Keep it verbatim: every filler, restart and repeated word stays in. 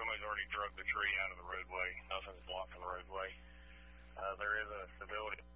somebody's already drug the tree out of the roadway. Nothing's blocking the roadway. Uh, there is a stability